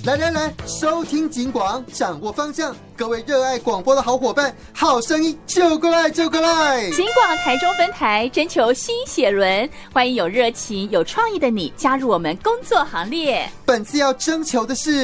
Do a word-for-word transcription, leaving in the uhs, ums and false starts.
来来来，收听警广，掌握方向。各位热爱广播的好伙伴，好声音就过来就过来！ 警广台中分台征求新血轮，欢迎有热情、有创意的你加入我们工作行列。 本次要征求的是